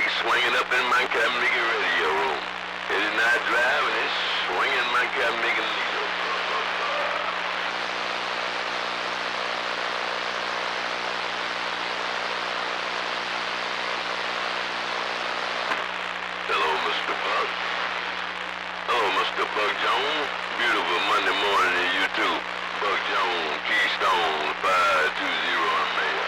bike swinging up in my Cabinega radio room. It is not driving, it's swinging my Cabinega needle. Hello, Mr. Buck. Hello, Mr. Buck Jones. Beautiful Monday morning to you too. Buck Jones, Keystone, 520 in the mail.